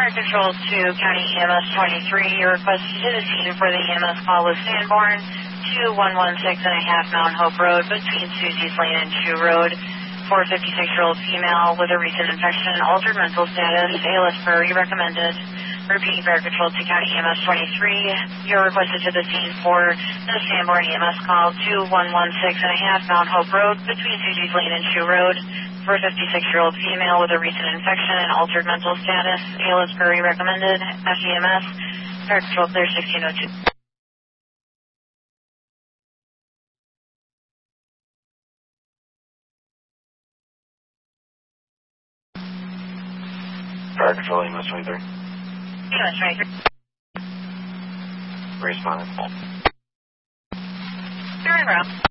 Fire Control to County EMS 23. Your request to the scene for the EMS call was Sanborn, 2116 and a half Mount Hope Road between Susie's Lane and Shoe Road. For a 56-year-old female with a recent infection, altered mental status, ALS Prairie recommended. Repeat, Fire Control to County EMS 23. You're requested to the scene for the Sanborn EMS call 2116 and a half Mount Hope Road between Susie's Lane and Shoe Road. For a 56-year-old female with a recent infection and altered mental status, ALS Prairie recommended. FEMS, Fire Control clear 1602. Fire Control, EMS 23. EMS 23. Responded. You're in route.